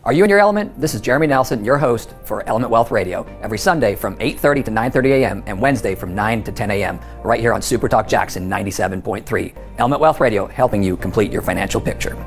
Are you in your element? This is Jeremy Nelson, your host for Element Wealth Radio, every Sunday from 8:30 to 9:30 a.m. and Wednesday from 9 to 10 a.m. right here on Super Talk Jackson 97.3. Element Wealth Radio, helping you complete your financial picture.